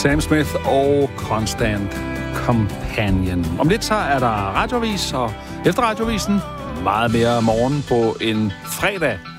Sam Smith og Constant Companion. Om lidt så er der radioavis, og efter radiovisen meget mere morgen på en fredag.